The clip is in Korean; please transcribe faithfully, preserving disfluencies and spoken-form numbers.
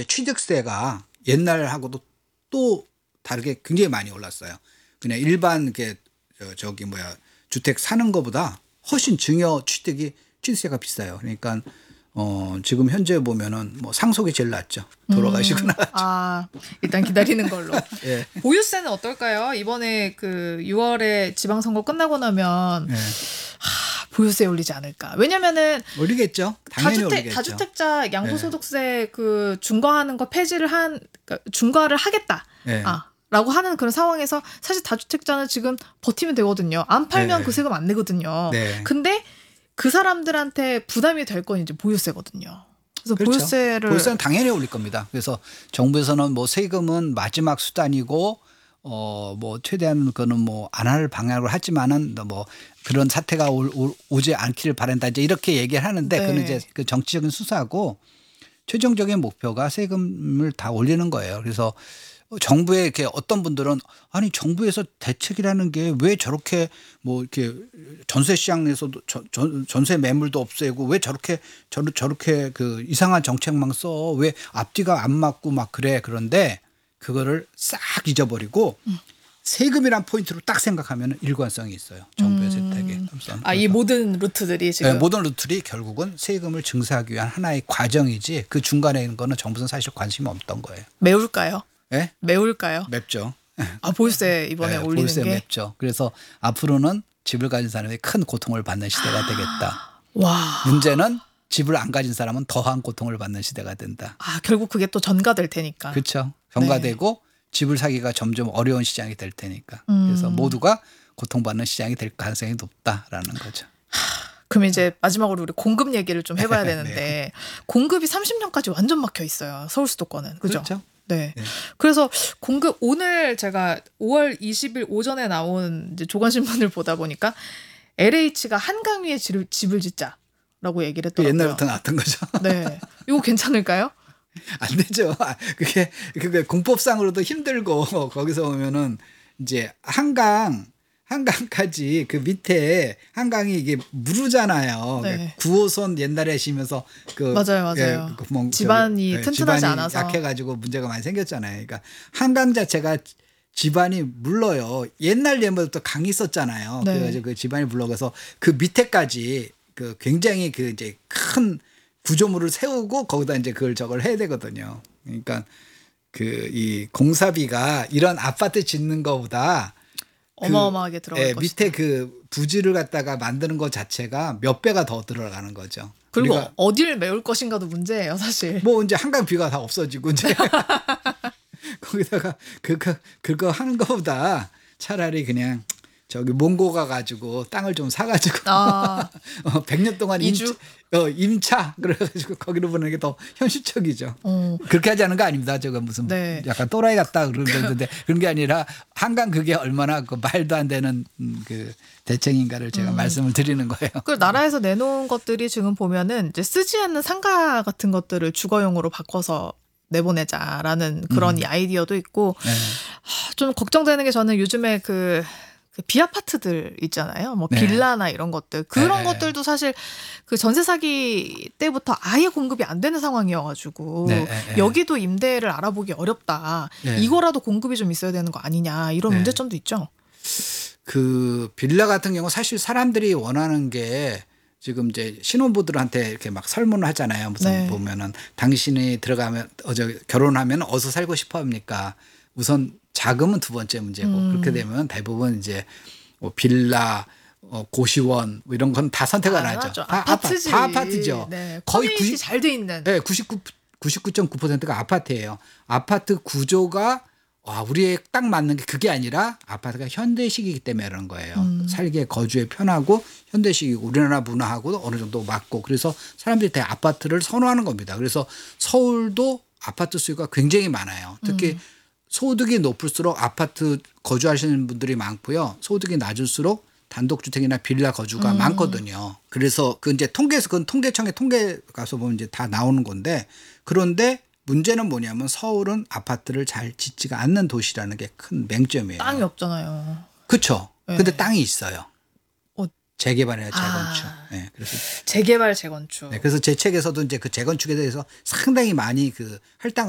이제 취득세가 옛날하고도 또 다르게 굉장히 많이 올랐어요. 그냥 일반 이렇게 저, 저기 뭐야 주택 사는 것보다 훨씬 증여 취득이 취득세가 비싸요. 그러니까 어 지금 현재 보면은 뭐 상속이 제일 낫죠. 돌아가시고 나서. 음, 아 일단 기다리는 걸로. 예. 보유세는 어떨까요? 이번에 그 유월에 지방선거 끝나고 나면 예. 하, 보유세 올리지 않을까? 왜냐면은 올리겠죠. 당연히 다주택 올리겠죠. 다주택자 양도소득세 그 중과하는 거 폐지를 한 그러니까 중과를 하겠다. 예. 아. 라고 하는 그런 상황에서 사실 다주택자는 지금 버티면 되거든요. 안 팔면 네. 그 세금 안 내거든요. 네. 근데 그 사람들한테 부담이 될 건 이제 보유세거든요. 그래서 그렇죠. 보유세를 보유세는 당연히 올릴 겁니다. 그래서 정부에서는 뭐 세금은 마지막 수단이고 어 뭐 최대한 그거는 뭐 안 할 방향으로 하지만은 뭐 그런 사태가 올, 올, 오지 않기를 바란다 이제 이렇게 얘기를 하는데 네. 그는 이제 그 정치적인 수사고 최종적인 목표가 세금을 다 올리는 거예요. 그래서 정부에 이렇게 어떤 분들은 아니 정부에서 대책이라는 게 왜 저렇게 뭐 이렇게 전세 시장에서도 전, 전, 전세 매물도 없애고 왜 저렇게 저, 저렇게 그 이상한 정책만 써 왜 앞뒤가 안 맞고 막 그래 그런데 그거를 싹 잊어버리고 음. 세금이란 포인트로 딱 생각하면 일관성이 있어요. 정부의 음. 세탁에. 아, 이 모든 루트들이 지금 네, 모든 루트들이 결국은 세금을 증세하기 위한 하나의 과정이지 그 중간에 있는 거는 정부는 사실 관심이 없던 거예요. 매울까요? 네? 매울까요? 맵죠. 아 보유세 이번에 네, 올리는 보유세 게 맵죠. 그래서 앞으로는 집을 가진 사람이 큰 고통을 받는 시대가 되겠다. 와. 문제는 집을 안 가진 사람은 더한 고통을 받는 시대가 된다. 아 결국 그게 또 전가될 테니까. 그렇죠. 경과되고 집을 사기가 점점 어려운 시장이 될 테니까. 음. 그래서 모두가 고통받는 시장이 될 가능성이 높다라는 거죠. 그럼 이제 마지막으로 우리 공급 얘기를 좀 해봐야 네. 되는데 공급이 삼십 년까지 완전 막혀 있어요. 서울 수도권은. 그죠? 그렇죠. 네. 네. 그래서 공급 오늘 제가 오월 이십일 오전에 나온 이제 조간신문을 보다 보니까 엘에이치가 한강 위에 집을, 집을 짓자라고 얘기를 그 했더라고요. 옛날부터 나왔던 거죠. 네. 이거 괜찮을까요? 안 되죠. 그게 그게 공법상으로도 힘들고 거기서 보면은 이제 한강 한강까지 그 밑에 한강이 이게 무르잖아요. 네. 구 호선 옛날에 시면서 그 맞아요, 맞아요. 예, 그 뭐 지반이 저기, 예, 튼튼하지 지반이 않아서. 약해가지고 문제가 많이 생겼잖아요. 그러니까 한강 자체가 지반이 물러요. 옛날 예전부터 강이 있었잖아요. 네. 그래가지고 그 지반이 물러가서 그 밑에까지 그 굉장히 그 이제 큰 구조물을 세우고 거기다 이제 그걸 저걸 해야 되거든요. 그러니까 그 이 공사비가 이런 아파트 짓는 거보다 어마어마하게 들어갈 예, 것이다. 밑에 그 부지를 갖다가 만드는 것 자체가 몇 배가 더 들어가는 거죠. 그리고 우리가 어디를 메울 것인가도 문제예요, 사실. 뭐 이제 한강 뷰가 다 없어지고 이제 거기다가 그거 그거 하는 것보다 차라리 그냥 저기 몽고 가가지고 땅을 좀 사가지고 아. 어, 백 년 동안 이주? 임차, 어, 임차 그래가지고 거기로 보내는 게 더 현실적이죠. 어. 그렇게 하지 않은 거 아닙니다. 저거 무슨 네. 약간 또라이 같다 그러는데 그런 게 아니라 한강 그게 얼마나 그 말도 안 되는 음, 그 대책인가를 제가 음. 말씀을 드리는 거예요. 그 나라에서 내놓은 것들이 지금 보면은 이제 쓰지 않는 상가 같은 것들을 주거용으로 바꿔서 내보내자라는 그런 음. 이 아이디어도 있고 네. 하, 좀 걱정되는 게 저는 요즘에 그, 그 비아파트들 있잖아요. 뭐 네. 빌라나 이런 것들 그런 네. 것들도 사실 그 전세 사기 때부터 아예 공급이 안 되는 상황이어가지고 네. 네. 여기도 임대를 알아보기 어렵다. 네. 이거라도 공급이 좀 있어야 되는 거 아니냐 이런 네. 문제점도 있죠. 그 빌라 같은 경우 사실 사람들이 원하는 게 지금 이제 신혼부들한테 이렇게 막 설문을 하잖아요. 무슨 네. 보면은 당신이 들어가면 어저 결혼하면 어디서 살고 싶어 합니까? 우선 자금은 두 번째 문제고 음. 그렇게 되면 대부분 이제 뭐 빌라, 어, 고시원 뭐 이런 건 다 선택을 안 하죠. 하죠. 다 아파트지. 다 아파트죠. 네. 거의 커뮤니티 구십 잘 돼 있는. 네, 구십구 구십구 점 구 퍼센트가 아파트예요. 아파트 구조가 와, 우리에 딱 맞는 게 그게 아니라 아파트가 현대식이기 때문에 그런 거예요. 음. 살기에 거주에 편하고 현대식이고 우리나라 문화하고도 어느 정도 맞고 그래서 사람들이 다 아파트를 선호하는 겁니다. 그래서 서울도 아파트 수요가 굉장히 많아요. 특히 음. 소득이 높을수록 아파트 거주하시는 분들이 많고요. 소득이 낮을수록 단독주택이나 빌라 거주가 음. 많거든요. 그래서 그 이제 통계에서 그건 통계청의 통계 가서 보면 이제 다 나오는 건데 그런데 문제는 뭐냐면 서울은 아파트를 잘 짓지가 않는 도시라는 게 큰 맹점이에요. 땅이 없잖아요. 그렇죠. 네. 근데 땅이 있어요. 어. 재개발이나 재건축. 아. 네, 그래서 재개발 재건축. 네, 그래서 제 책에서도 이제 그 재건축에 대해서 상당히 많이 그 할당